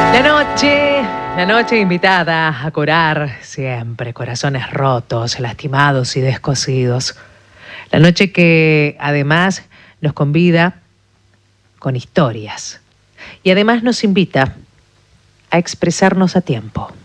La noche invitada a curar siempre corazones rotos, lastimados y descosidos. La noche que además nos convida con historias y además nos invita a expresarnos a tiempo.